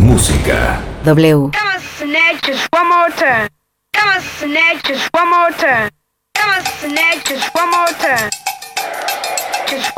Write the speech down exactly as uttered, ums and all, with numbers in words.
música. W. Come on, Snake, just one more turn. Come on, Snake, just one more turn. Come on, Snake, just one more turn. Just